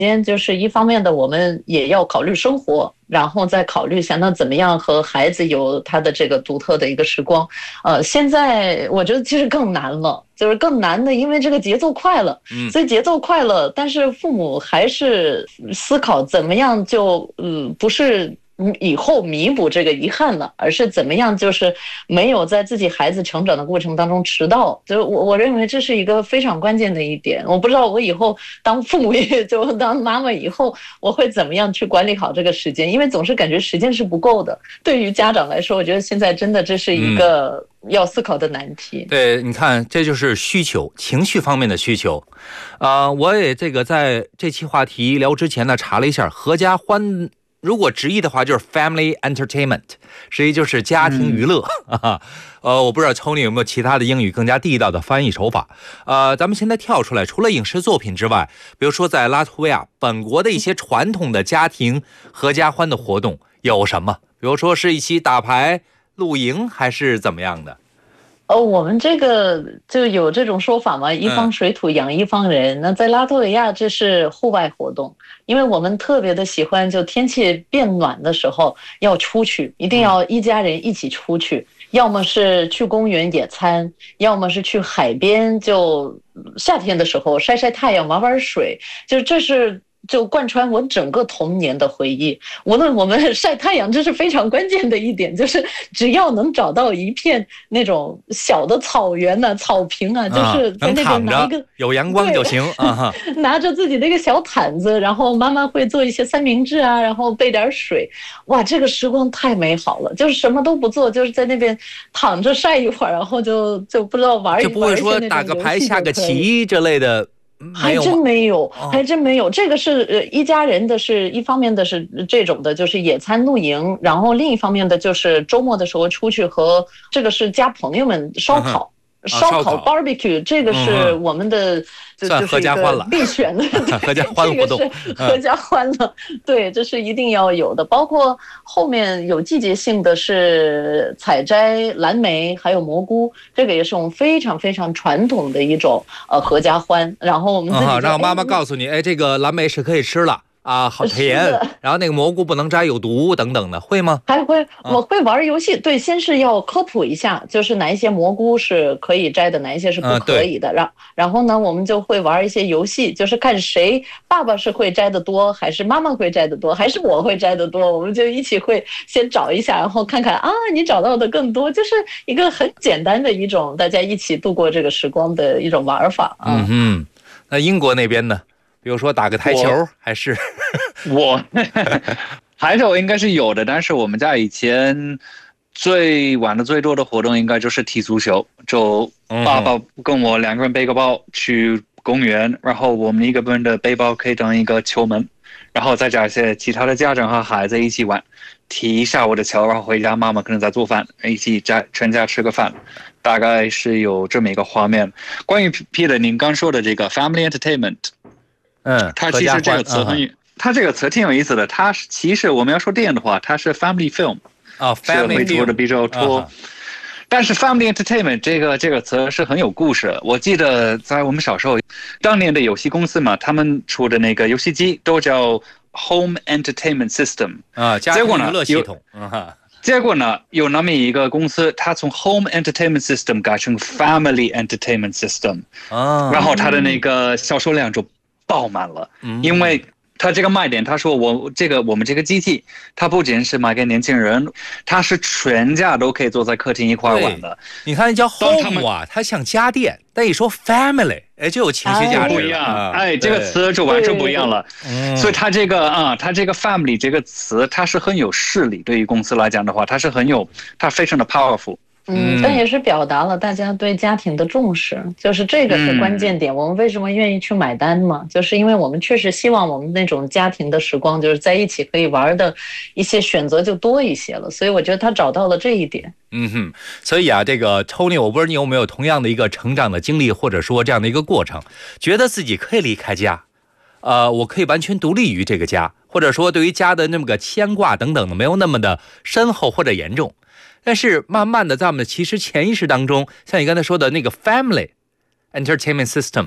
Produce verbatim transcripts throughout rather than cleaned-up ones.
间就是一方面的我们也要考虑生活，然后再考虑想到怎么样和孩子有他的这个独特的一个时光。呃，现在我觉得其实更难了，就是更难的，因为这个节奏快了，所以节奏快了，但是父母还是思考怎么样就呃不是以后弥补这个遗憾了，而是怎么样就是没有在自己孩子成长的过程当中迟到。就是我我认为这是一个非常关键的一点。我不知道我以后当父母也就当妈妈以后，我会怎么样去管理好这个时间，因为总是感觉时间是不够的。对于家长来说，我觉得现在真的这是一个要思考的难题。 嗯、对，你看，这就是需求，情绪方面的需求。啊、呃，我也这个在这期话题聊之前呢，查了一下合家欢。如果直译的话就是 family entertainment， 实际就是家庭娱乐、嗯、呃，我不知道 Tony 有没有其他的英语更加地道的翻译手法。呃，咱们现在跳出来，除了影视作品之外，比如说在拉脱维亚本国的一些传统的家庭合家欢的活动有什么？比如说是一起打牌、露营，还是怎么样的？ 哦，我们这个就有这种说法嘛，一方水土养一方人、嗯、那在拉脱维亚这是户外活动，因为我们特别的喜欢就天气变暖的时候要出去，一定要一家人一起出去、嗯、要么是去公园野餐，要么是去海边，就夏天的时候晒晒太阳玩玩水，就这是就贯穿我整个童年的回忆。无论我们晒太阳，这是非常关键的一点，就是只要能找到一片那种小的草原啊、草坪啊，就是在那边拿一个、 啊、有阳光就行啊， 拿着自己那个小毯子，然后妈妈会做一些三明治啊，然后备点水，哇，这个时光太美好了，就是什么都不做，就是在那边躺着晒一会儿，然后就就不知道玩一玩， 就不会说打个牌、下个棋之类的。 还真没有，还真没有。这个是呃一家人的，是一方面的是这种的，就是野餐露营，然后另一方面的就是周末的时候出去和这个是加朋友们烧烤。 嗯、 烧烤 barbecue 这个是我们的、嗯、就算合家欢了， 必选的合家欢活动， 这个是合家欢了、嗯、对，这是一定要有的。包括后面有季节性的是采摘蓝莓还有蘑菇，这个也是我们非常非常传统的一种呃合家欢。然后我们自己、 嗯、让妈妈告诉你，哎，这个蓝莓是可以吃了啊，好甜，然后那个蘑菇不能摘，有毒等等的，会吗？ 还会，我会玩游戏、嗯、对，先是要科普一下，就是哪一些蘑菇是可以摘的，哪一些是不可以的、嗯、然, 然后呢我们就会玩一些游戏，就是看谁爸爸是会摘的多，还是妈妈会摘的多，还是我会摘的多，我们就一起会先找一下，然后看看啊你找到的更多，就是一个很简单的一种大家一起度过这个时光的一种玩法啊。 嗯哼，那英国那边呢？比如说打个台球，还是我台球应该是有的，但是我们家以前最玩的最多的活动应该就是踢足球，就爸爸跟我两个人背个包去公园，然后我们一个人的背包可以当一个球门，然后再加一些其他的家长和孩子一起玩，踢一下午的球，然后回家妈妈可能在做饭，一起家全家吃个饭，大概是有这么一个画面。关于 Peter 您刚说的这个 family entertainment， 嗯， 它其实这个词很、嗯，它这个词挺有意思的。它是其实我们要说电影的话，它是 family film， 啊 ，family 会做的比较多。啊、但是 family entertainment 这个这个词是很有故事。我记得在我们小时候，当年的游戏公司嘛，他们出的那个游戏机都叫 home entertainment system 啊，家庭娱乐系统。啊结果呢，有那么一个公司，它从 home entertainment system 改成 family entertainment system，、啊、然后它的那个销售量就爆满了，嗯、因为它这个卖点，他说我这个我们这个机器，它不仅是卖给年轻人，它是全家都可以坐在客厅一块玩的。 你看叫 home 啊，它像家电，但一说 family， 哎，就有情绪价值了。 不一样，哎，这个词就完全不一样了。所以它这个啊，它这个 family 这个词，它是很有势力。对于公司来讲的话，它是很有，它非常的 powerful。 嗯，但也是表达了大家对家庭的重视，就是这个是关键点。嗯、我们为什么愿意去买单嘛？就是因为我们确实希望我们那种家庭的时光，就是在一起可以玩的一些选择就多一些了。所以我觉得他找到了这一点。 嗯哼，所以啊，这个 Tony， 我不知道你有没有同样的一个成长的经历，或者说这样的一个过程，觉得自己可以离开家，呃，我可以完全独立于这个家，或者说对于家的那么个牵挂等等的没有那么的深厚或者严重。但是慢慢的在我们的其实潜意识当中，像你刚才说的那个 family entertainment system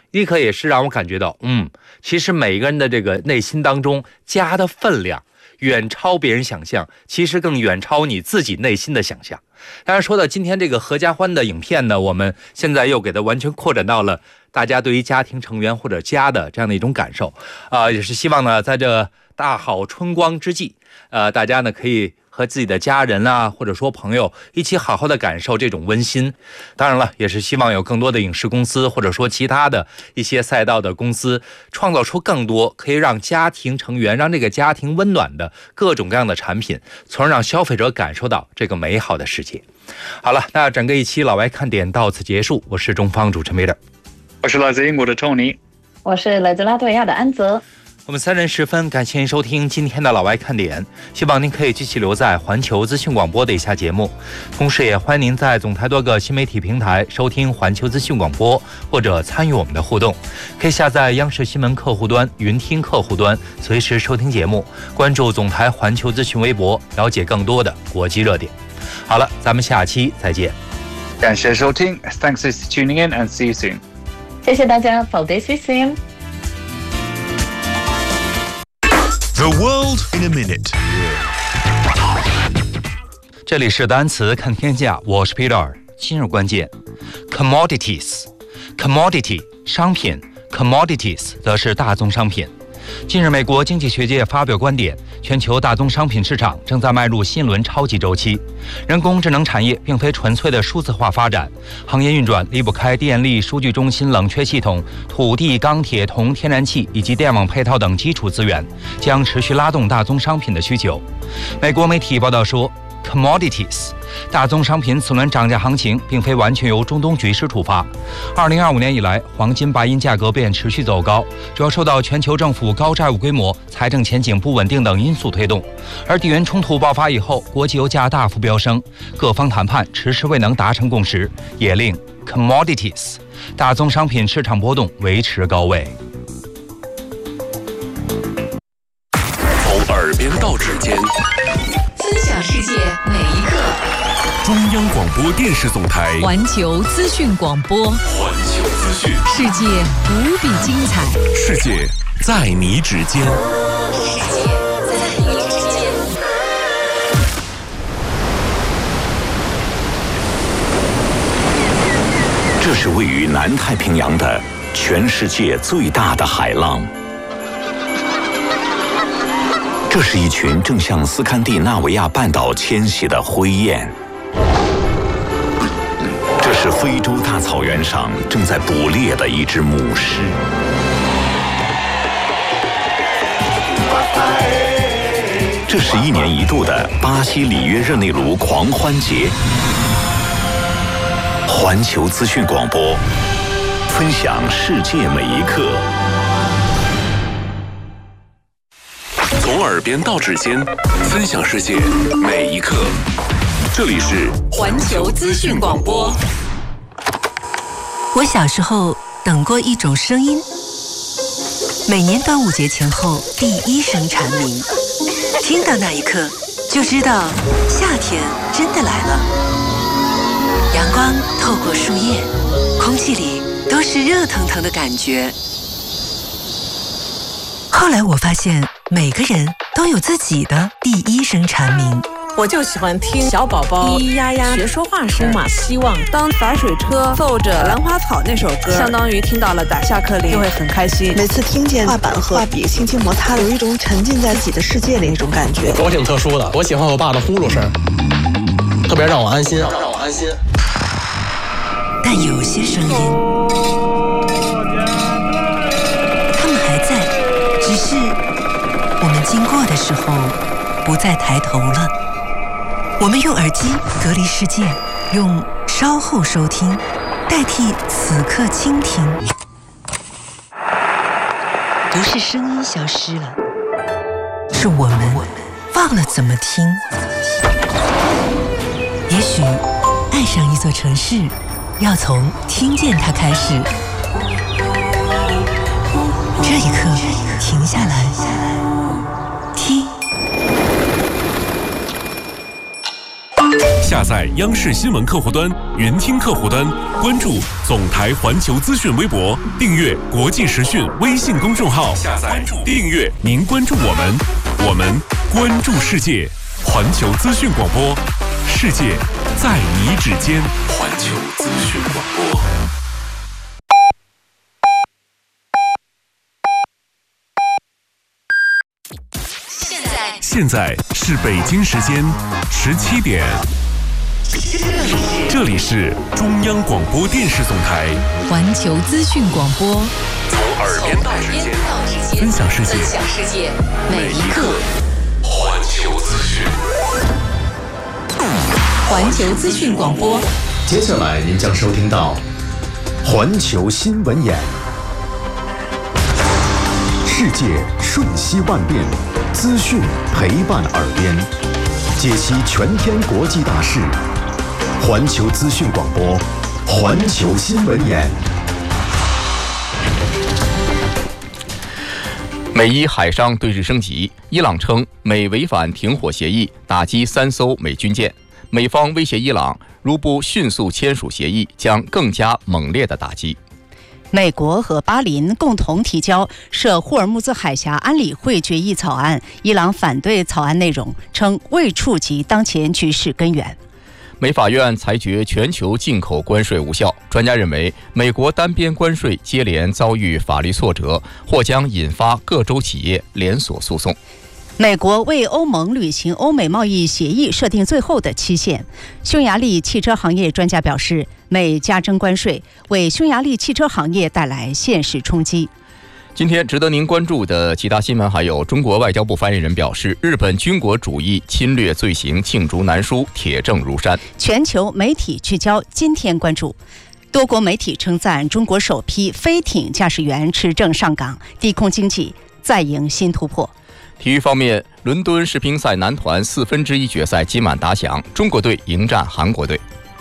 立刻也是让我感觉到，嗯，其实每个人的这个内心当中家的分量远超别人想象，其实更远超你自己内心的想象。当然说到今天这个合家欢的影片呢，我们现在又给它完全扩展到了大家对于家庭成员或者家的这样的一种感受啊、呃，也是希望呢在这大好春光之际，呃，大家呢可以和自己的家人啊，或者说朋友一起好好的感受这种温馨。当然了，也是希望有更多的影视公司或者说其他的一些赛道的公司，创造出更多可以让家庭成员、让这个家庭温暖的各种各样的产品，从而让消费者感受到这个美好的世界。好了，那整个一期老外看点到此结束，我是中方主持人 Peter， 我是来自英国的 Tony， 我是来自拉脱维亚的安泽。 我们三人十分感谢您收听今天的老外看点，希望您可以继续留在环球资讯广播的以下节目，同时也欢迎您在总台多个新媒体平台收听环球资讯广播，或者参与我们的互动。可以下载央视新闻客户端、云听客户端，随时收听节目，关注总台环球资讯微博，了解更多的国际热点。好了，咱们下期再见。 感谢收听 ，Thanks for tuning in and see you soon。 谢谢大家 ，Paldies visiem。The world in a minute。这里是单词看天下，我是 Peter。今日关键 ，commodities，commodity 商品 ，commodities 则是大宗商品。近日，美国经济学界发表观点，全球大宗商品市场正在迈入新轮超级周期。人工智能产业并非纯粹的数字化发展，行业运转离不开电力、数据中心、冷却系统、土地、钢铁、铜、天然气以及电网配套等基础资源，将持续拉动大宗商品的需求。美国媒体报道说，commodities 大宗商品此轮涨价行情并非完全由中东局势触发。二零二五年以来，黄金、白银价格便持续走高，主要受到全球政府高债务规模、财政前景不稳定等因素推动。而地缘冲突爆发以后，国际油价大幅飙升，各方谈判迟迟未能达成共识，也令 commodities 大宗商品市场波动维持高位。 从耳边到指尖， 分享世界每一刻。 中央广播电视总台环球资讯广播， 环球资讯， 世界无比精彩， 世界在你指尖， 世界在你指尖。 这是位于南太平洋的全世界最大的海浪。这是一群正向斯堪的纳维亚半岛迁徙的灰雁。这是非洲大草原上正在捕猎的一只母狮。这是一年一度的巴西里约热内卢狂欢节。环球资讯广播，分享世界每一刻。 从耳边到指尖，分享世界每一刻。这里是环球资讯广播。 我小时候等过一种声音，每年端午节前后第一声蝉鸣，听到那一刻就知道夏天真的来了。阳光透过树叶，空气里都是热腾腾的感觉。后来我发现每个人都有自己的第一声蝉鸣。 我就喜欢听小宝宝咿咿呀呀学说话声嘛，希望当洒水车奏着兰花草那首歌，相当于听到了打下课铃，就会很开心。 每次听见画板和画笔轻轻摩擦，有一种沉浸在自己的世界的一种感觉。 我挺特殊的，我喜欢我爸的呼噜声，特别让我安心，让我安心。 但有些声音，他们还在，只是我们经过的时候不再抬头了。我们用耳机隔离世界，用稍后收听代替此刻倾听。不是声音消失了，是我们忘了怎么听。也许爱上一座城市，要从听见它开始。这一刻，停下来，听。 下载载央视新闻客户端、云听客户端，关注总台环球资讯微博，订阅国际时讯微信公众号，下载订阅。您关注我们，我们关注世界。环球资讯广播，世界在你指尖。环球资讯广播。 现在现在是北京时间十七点，这里是中央广播电视总台环球资讯广播， 从耳边到指尖，分享世界， 分享世界每一刻。 环球资讯， 环球资讯广播。 接下来您将收听到环球新闻眼。世界瞬息万变，资讯陪伴耳边，解析全天国际大事。环球资讯广播，环球新闻眼。 美伊海上对峙升级，伊朗称美违反停火协议，打击三艘美军舰。美方威胁伊朗，如不迅速签署协议，将更加猛烈的打击。 美国和巴林共同提交涉霍尔木兹海峡安理会决议草案，伊朗反对草案内容，称未触及当前局势根源。 美法院裁决全球进口关税无效，专家认为美国单边关税接连遭遇法律挫折，或将引发各州企业连锁诉讼。 美国为欧盟履行欧美贸易协议设定最后的期限。匈牙利汽车行业专家表示，美加征关税为匈牙利汽车行业带来现实冲击。 今天值得您关注的其他新闻还有：中国外交部发言人表示，日本军国主义侵略罪行罄竹难书，铁证如山。 全球媒体聚焦今天关注。多国媒体称赞中国首批飞艇驾驶员持证上岗，低空经济再迎新突破。 体育方面，伦敦世乒赛男团四分之一决赛今晚打响，中国队迎战韩国队。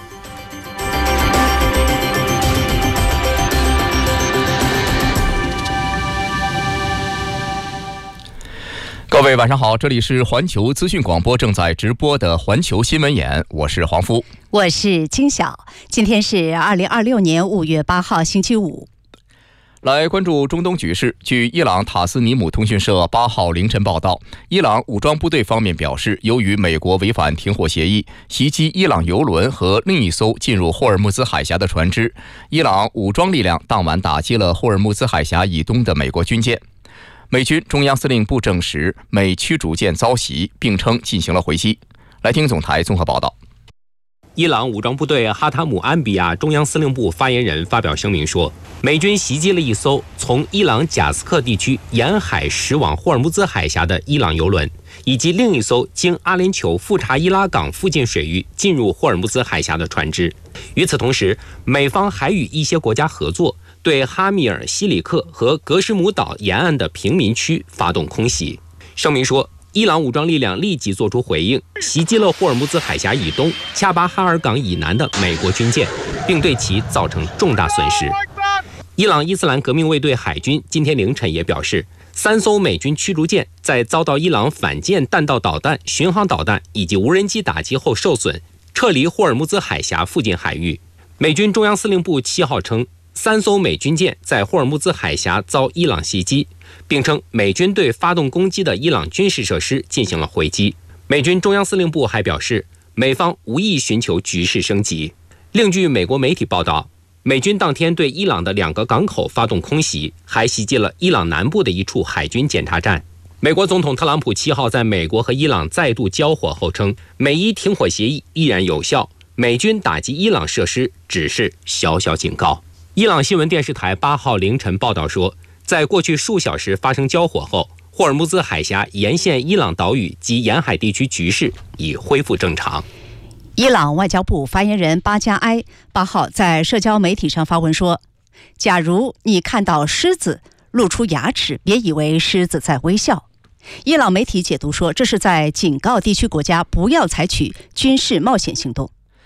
各位晚上好，这里是环球资讯广播正在直播的环球新闻眼，我是黄福， 我是金晓。今天是二零二六年五月八号星期五。 来关注中东局势。据伊朗塔斯尼姆通讯社八号凌晨报道，伊朗武装部队方面表示，由于美国违反停火协议，袭击伊朗油轮和另一艘进入霍尔木兹海峡的船只，伊朗武装力量当晚打击了霍尔木兹海峡以东的美国军舰。美军中央司令部证实，美驱逐舰遭袭，并称进行了回击。来听总台综合报道。 伊朗武装部队哈塔姆安比亚中央司令部发言人发表声明说，美军袭击了一艘从伊朗贾斯克地区沿海驶往霍尔木兹海峡的伊朗油轮，以及另一艘经阿联酋富查伊拉港附近水域进入霍尔木兹海峡的船只。与此同时，美方还与一些国家合作，对哈米尔西里克和格什姆岛沿岸的平民区发动空袭。声明说，伊朗武装力量立即作出回应，袭击了霍尔木兹海峡以东恰巴哈尔港以南的美国军舰，并对其造成重大损失。伊朗伊斯兰革命卫队海军今天凌晨也表示，三艘美军驱逐舰在遭到伊朗反舰弹道导弹、巡航导弹以及无人机打击后受损，撤离霍尔木兹海峡附近海域。美军中央司令部七号称，三艘美军舰在霍尔木兹海峡遭伊朗袭击，并称美军对发动攻击的伊朗军事设施进行了回击。美军中央司令部还表示，美方无意寻求局势升级。另据美国媒体报道，美军当天对伊朗的两个港口发动空袭，还袭击了伊朗南部的一处海军检查站。美国总统特朗普七号在美国和伊朗再度交火后称，美伊停火协议依然有效，美军打击伊朗设施只是小小警告。伊朗新闻电视台八号凌晨报道说，在过去数小时发生交火后，霍尔木兹海峡沿线伊朗岛屿及沿海地区局势已恢复正常。 伊朗外交部发言人巴加埃八号在社交媒体上发文说，假如你看到狮子露出牙齿，别以为狮子在微笑。伊朗媒体解读说，这是在警告地区国家不要采取军事冒险行动。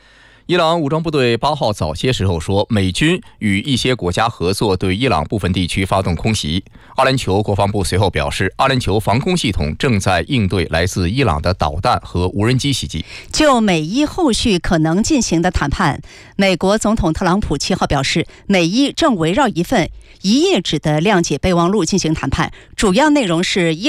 伊朗武装部队八号早些时候说，美军与一些国家合作对伊朗部分地区发动空袭。阿联酋国防部随后表示，阿联酋防空系统正在应对来自伊朗的导弹和无人机袭击。 就美伊后续可能进行的谈判，美国总统特朗普七号表示，美伊正围绕一份一页纸的谅解备忘录进行谈判，主要内容是伊